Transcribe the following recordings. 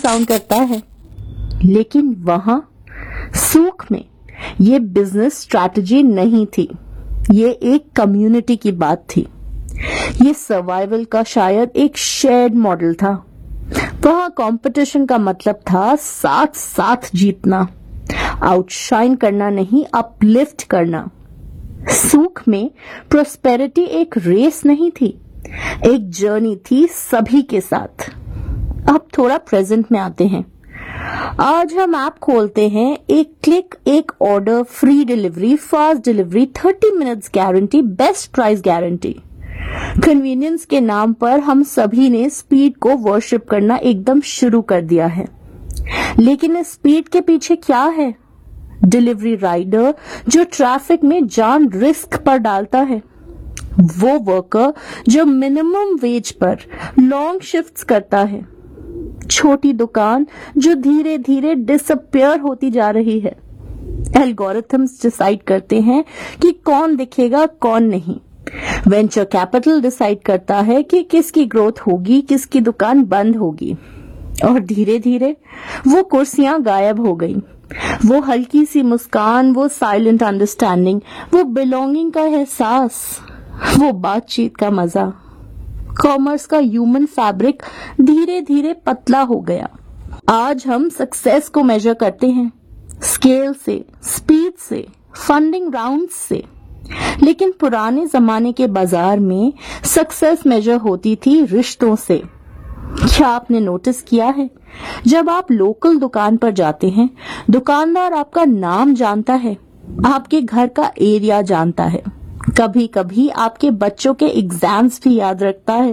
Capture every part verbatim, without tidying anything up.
Sound करता है, लेकिन वहां सूख में ये बिजनेस स्ट्रैटेजी नहीं थी, ये एक कम्युनिटी की बात थी। ये सर्वाइवल का शायद एक शेयर्ड मॉडल था। वहां कंपटीशन का मतलब था साथ साथ जीतना, आउटशाइन करना नहीं, अपलिफ्ट करना। सूख में प्रोस्पेरिटी एक रेस नहीं थी, एक जर्नी थी सभी के साथ। अब थोड़ा प्रेजेंट में आते हैं। आज हम ऐप खोलते हैं, एक क्लिक, एक order, free delivery, fast delivery, thirty minutes guarantee, best price guarantee. Convenience के नाम पर हम सभी ने स्पीड को वर्शिप करना एकदम शुरू कर दिया है। लेकिन इस स्पीड के पीछे क्या है? डिलीवरी राइडर जो ट्रैफिक में जान रिस्क पर डालता है, वो वर्कर जो मिनिमम वेज पर लॉन्ग शिफ्ट्स करता है, छोटी दुकान जो धीरे धीरे डिसअपियर होती जा रही है। एल्गोरिथम्स डिसाइड करते हैं कि कौन दिखेगा कौन नहीं। वेंचर कैपिटल डिसाइड करता है कि किसकी ग्रोथ होगी, किसकी दुकान बंद होगी। और धीरे धीरे वो कुर्सियां गायब हो गई, वो हल्की सी मुस्कान, वो साइलेंट अंडरस्टैंडिंग, वो बिलोंगिंग का एहसास, वो बातचीत का मजा। कॉमर्स का ह्यूमन फैब्रिक धीरे धीरे पतला हो गया। आज हम सक्सेस को मेजर करते हैं स्केल से, स्पीड से, फंडिंग राउंड्स से। लेकिन पुराने जमाने के बाजार में सक्सेस मेजर होती थी रिश्तों से। क्या आपने नोटिस किया है, जब आप लोकल दुकान पर जाते हैं, दुकानदार आपका नाम जानता है, आपके घर का एरिया जानता है, कभी कभी आपके बच्चों के एग्जाम्स भी याद रखता है।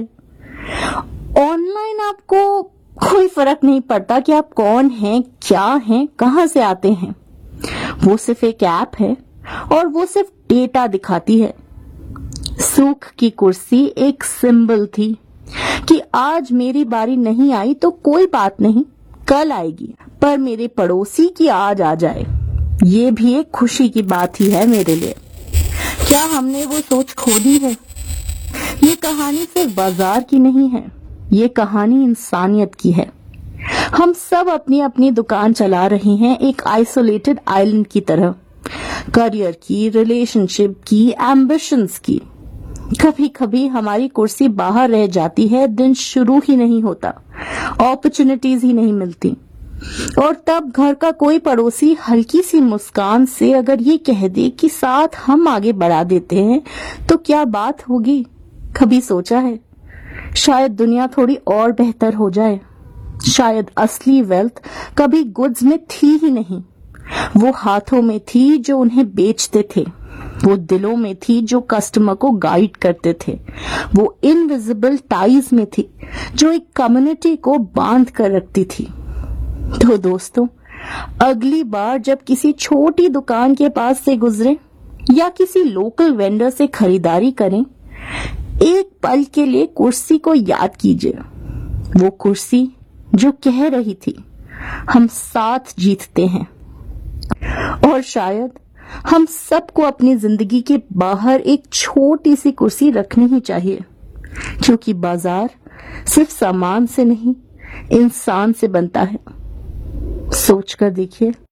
ऑनलाइन आपको कोई फर्क नहीं पड़ता कि आप कौन हैं, क्या हैं, कहां से आते हैं। वो सिर्फ एक ऐप है और वो सिर्फ डेटा दिखाती है। सूख की कुर्सी एक सिंबल थी कि आज मेरी बारी नहीं आई तो कोई बात नहीं, कल आएगी, पर मेरे पड़ोसी की आज आ जाए, ये भी एक खुशी की बात ही है मेरे लिए। क्या हमने वो सोच खो दी है? ये कहानी सिर्फ बाजार की नहीं है, ये कहानी इंसानियत की है। हम सब अपनी अपनी दुकान चला रहे हैं एक आइसोलेटेड आइलैंड की तरह, करियर की, रिलेशनशिप की, एम्बिशंस की। कभी कभी हमारी कुर्सी बाहर रह जाती है, दिन शुरू ही नहीं होता, अपॉर्चुनिटीज ही नहीं मिलती। और तब घर का कोई पड़ोसी हल्की सी मुस्कान से अगर ये कह दे कि साथ हम आगे बढ़ा देते हैं, तो क्या बात होगी? कभी सोचा है? शायद दुनिया थोड़ी और बेहतर हो जाए। शायद असली वेल्थ कभी गुड्स में थी ही नहीं, वो हाथों में थी जो उन्हें बेचते थे, वो दिलों में थी जो कस्टमर को गाइड करते थे, वो इनविजिबल टाइज में थी जो एक कम्युनिटी को बांध कर रखती थी। तो दोस्तों, अगली बार जब किसी छोटी दुकान के पास से गुजरे या किसी लोकल वेंडर से खरीदारी करें, एक पल के लिए कुर्सी को याद कीजिए। वो कुर्सी जो कह रही थी, हम साथ जीतते हैं। और शायद हम सबको अपनी जिंदगी के बाहर एक छोटी सी कुर्सी रखनी ही चाहिए, क्योंकि बाजार सिर्फ सामान से नहीं, इंसान से बनता है। सोच कर देखिए।